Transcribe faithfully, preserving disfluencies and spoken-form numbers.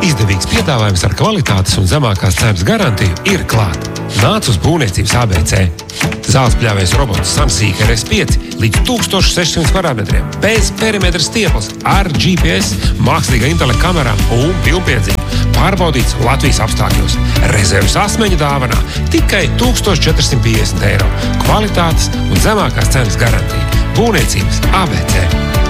Izdevīgs piedāvājums ar kvalitātes un zemākās cenas garantiju ir klāt. Nāc uz būvniecības A B C. Zāles pļāvējs robots Samsīk R S pieci līdz tūkstoš sešsimt kvadrātmetriem, bez perimetra stieples, ar G P S, mākslīgā intelekta kamerām un pilnpiedzību. Pārbaudīts Latvijas apstākļos. Rezerves asmeņa dāvanā tikai tūkstoš četri simti piecdesmit eiro. Kvalitātes un zemākās cenas garantija. Būvniecības A B C.